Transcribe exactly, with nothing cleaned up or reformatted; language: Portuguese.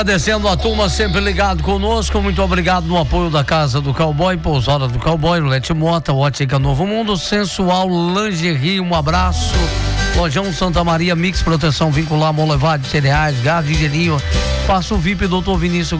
Agradecendo a turma sempre ligado conosco, muito obrigado no apoio da Casa do Cowboy, Pousada do Cowboy, Lete Mota, Ótica Novo Mundo, Sensual Lingerie, um abraço, Lojão Santa Maria, Mix Proteção Vincular, Molevade, Cereais, Gás de Gelinho, Passo V I P, doutor Vinícius